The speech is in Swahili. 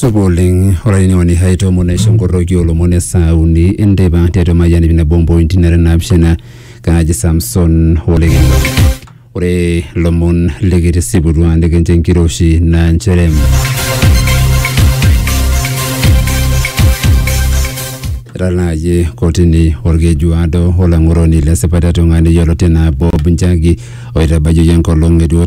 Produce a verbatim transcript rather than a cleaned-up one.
Suboling oraini wani haito mone shongorogi olo mone sauni indeba teto mayani bina bombo intinere napshena kaji Samson Holegendo ore lomon legere siburuan legenjen kiroshi na ncherem ralaye kotini orgejuado hola ngoroni le sepatato ngani yolotena Bob Njagi oita bajo yankolonge